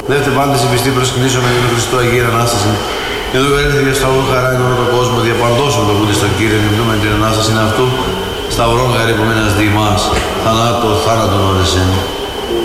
Δεύτε πάντες οι πιστοί προσκυνήσομεν με τον Χριστό Αγία Ανάσταση. Και εδώ έρθει για σταυρού χαρά εν όλο τον κόσμο, διαπαντώσουμε το βούντι στον Κύριο, νυμνούμεν την Ανάσταση αυτού, σταυρών γαρύπομενας δι' ημάς, θανάτο θάνατον όρισεν.